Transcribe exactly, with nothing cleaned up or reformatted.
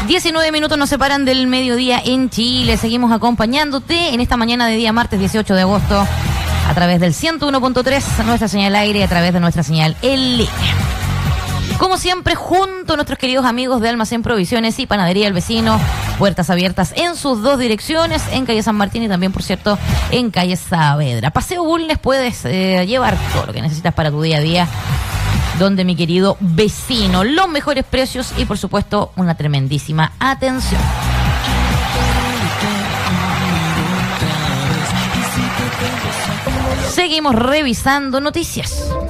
diecinueve minutos nos separan del mediodía en Chile. Seguimos acompañándote en esta mañana de día martes dieciocho de agosto a través del ciento uno punto tres, nuestra señal aire, y a través de nuestra señal en línea. Como siempre, junto a nuestros queridos amigos de Almacén Provisiones y Panadería El Vecino, puertas abiertas en sus dos direcciones, en calle San Martín y también, por cierto, en calle Saavedra. Paseo Bulnes, puedes eh, llevar todo lo que necesitas para tu día a día, donde mi querido vecino, los mejores precios y, por supuesto, una tremendísima atención. Seguimos revisando noticias.